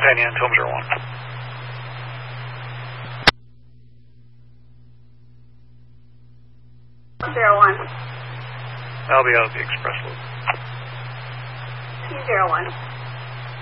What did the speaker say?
companion, Tom 01. T01. I'll be out of the express loop. T01.